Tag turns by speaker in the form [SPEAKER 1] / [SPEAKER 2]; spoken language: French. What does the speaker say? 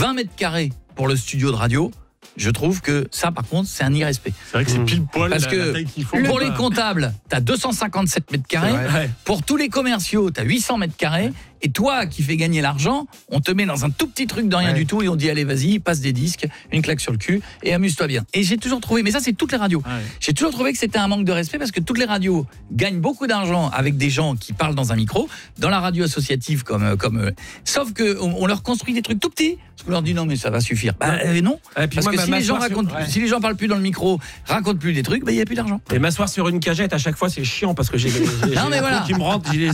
[SPEAKER 1] 20 mètres carrés pour le studio de radio. Je trouve que ça, par contre, c'est un irrespect.
[SPEAKER 2] C'est vrai que c'est pile poil
[SPEAKER 1] Parce
[SPEAKER 2] la
[SPEAKER 1] que
[SPEAKER 2] taille qu'il faut.
[SPEAKER 1] pour les comptables, t'as 257 mètres carrés.
[SPEAKER 2] Ouais.
[SPEAKER 1] Pour tous les commerciaux, t'as 800 mètres carrés. Et toi, qui fais gagner l'argent, on te met dans un tout petit truc de rien du tout et on dit allez, vas-y, passe des disques, une claque sur le cul et amuse-toi bien. Et j'ai toujours trouvé, mais ça c'est toutes les radios. J'ai toujours trouvé que c'était un manque de respect parce que toutes les radios gagnent beaucoup d'argent avec des gens qui parlent dans un micro, dans la radio associative sauf que on leur construit des trucs tout petits. Parce qu'on leur dit non mais ça va suffire. Non. Parce que si les gens parlent plus dans le micro, racontent plus des trucs, il y a plus d'argent.
[SPEAKER 3] Et m'asseoir sur une cagette à chaque fois c'est chiant parce que j'ai
[SPEAKER 1] non mais voilà.
[SPEAKER 3] qui me rentrent, j'ai